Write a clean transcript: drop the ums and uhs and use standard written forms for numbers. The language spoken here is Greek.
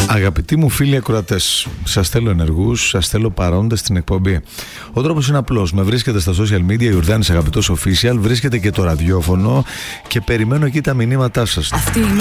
Αγαπητοί μου φίλοι ακροατές, σας θέλω ενεργούς, σας θέλω παρόντες στην εκπομπή. Ο τρόπος είναι απλός. Με βρίσκετε στα social media, Ιουρδάνης Αγαπητός Official, βρίσκετε και το ραδιόφωνο και περιμένω εκεί τα μηνύματά σας.